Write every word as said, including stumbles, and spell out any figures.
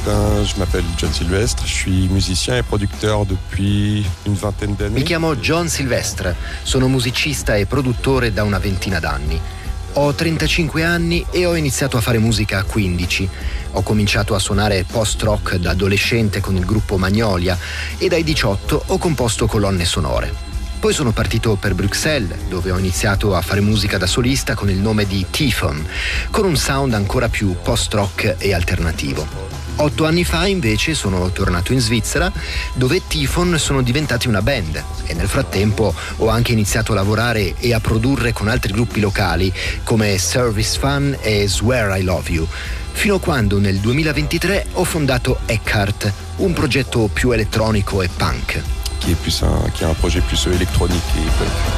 Ben, je m'appelle John Sylvestre, je suis musicien et producteur depuis une vingtaine d'années. Mi chiamo John Sylvestre, sono musicista e produttore da una ventina d'anni. Ho trentacinque anni e ho iniziato a fare musica a quindici. Ho cominciato a suonare post-rock da adolescente con il gruppo Magnolia e dai diciotto ho composto colonne sonore. Poi sono partito per Bruxelles, dove ho iniziato a fare musica da solista con il nome di Typhon, con un sound ancora più post-rock e alternativo. Otto anni fa invece sono tornato in Svizzera, dove Typhon sono diventati una band e nel frattempo ho anche iniziato a lavorare e a produrre con altri gruppi locali come Service Fun e Swear I Love You, fino a quando nel duemilaventitré ho fondato Eckhart, un progetto più elettronico e punk. Qui est, plus un, qui est un projet plus électronique et punk.